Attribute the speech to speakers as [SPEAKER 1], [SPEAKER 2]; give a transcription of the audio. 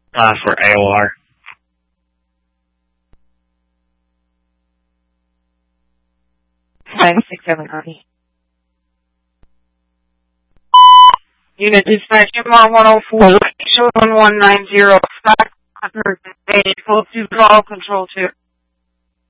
[SPEAKER 1] For AOR.
[SPEAKER 2] 567 Army.
[SPEAKER 3] Unit dispatch MR104, show 1190, stock, 108, full to call, control 2.